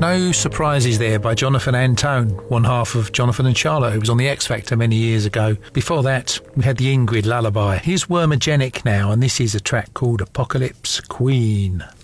No surprises there by Jonathan Antone, one half of Jonathan and Charlotte, who was on the X Factor many years ago. Before that, we had the Ingrid Lullaby. Here's Wormagenic now, and this is a track called Apocalypse Queen.